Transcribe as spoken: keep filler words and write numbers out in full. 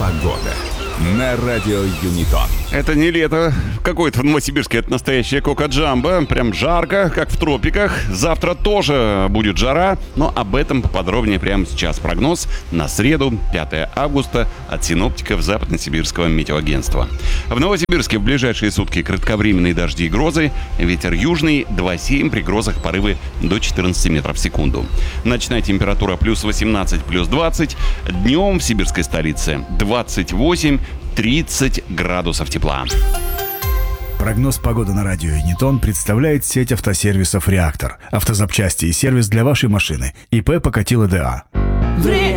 Погода на радио Юнитон. Это не лето какое-то в Новосибирске, это настоящая кока-джамбо. Прям жарко, как в тропиках. Завтра тоже будет жара, но об этом поподробнее прямо сейчас. Прогноз на среду, пятое августа, от синоптиков Западно-Сибирского метеоагентства. В Новосибирске в ближайшие сутки кратковременные дожди и грозы. Ветер южный два семь, при грозах порывы до четырнадцати метров в секунду. Ночная температура плюс восемнадцать, плюс двадцать. Днем в сибирской столице двадцать восемь, тридцать градусов тепла. Прогноз погоды на радио Юнитон представляет сеть автосервисов «Реактор». Автозапчасти и сервис для вашей машины. ИП Покатило ДА.